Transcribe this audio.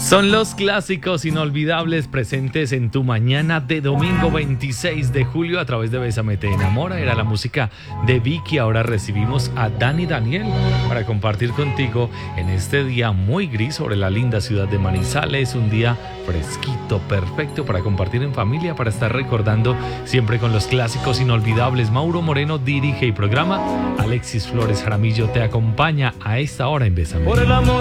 Son los clásicos inolvidables presentes en tu mañana de domingo 26 de julio a través de Bésame Te Enamora. Era la música de Vicky. Ahora recibimos a Dani Daniel para compartir contigo en este día muy gris sobre la linda ciudad de Manizales. Un día fresquito, perfecto para compartir en familia, para estar recordando siempre con los clásicos inolvidables. Mauro Moreno dirige y programa. Alexis Flores Jaramillo te acompaña a esta hora en Bésame. Por el amor